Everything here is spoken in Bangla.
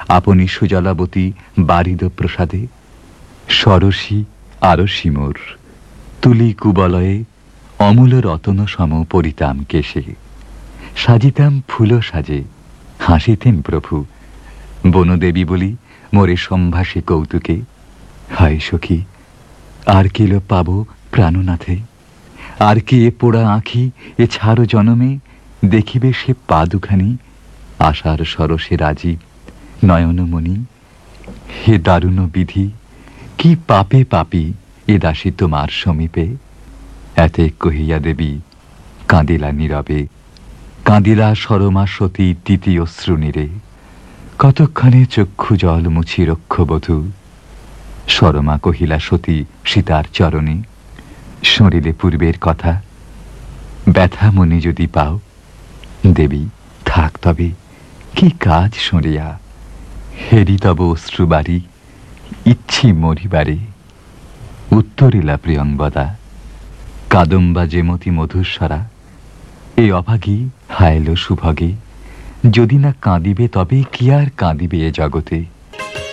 আপনি সুজলাবতী বারিদ প্রসাদে সরসী আরসী মোর তুলি কুবলয়ে অমূল রতন সম পরিতাম কেশে সাজিতাম ফুল সাজে হাসিতেন প্রভু বনদেবী বলি মোরে সম্ভাসে কৌতুকে হায় সখী আর কিলো পাব প্রাণনাথে আর কি এ পোড়া আঁখি এ ছাড়ো জনমে দেখিবে সে পা দুখানি আশার সরসে রাজীব নয়নমণি হে দারুণ বিধি কি পাপে পাপী এ দাসী তোমার সমীপে এতে কহিয়া দেবী কাঁদিলা নীরবে কাঁদিলা সরমা সতী দ্বিতীয় শ্রুণীরে কতক্ষণে চক্ষু জল মুছি রক্ষবধূ সরমা কহিলা সতী সীতার চরণে শরীরে পূর্বের কথা ব্যথা মনে যদি পাও দেবী থাক তবে কি কাজ সরিয়া হেরি তব অশ্রুবারি ইচ্ছি মরিবারে উত্তরিলা প্রিয়ংবদা কাদম্বা যেমতি মধুস্বরা এ অভাগী হায়ল সুভগে যদি না কাঁদিবে তবে কি আর কাঁদিবে এ জগতে।